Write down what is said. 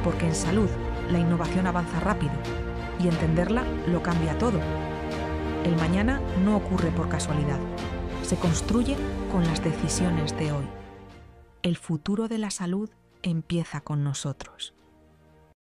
Porque en salud la innovación avanza rápido y entenderla lo cambia todo. El mañana no ocurre por casualidad, se construye con las decisiones de hoy. El futuro de la salud empieza con nosotros.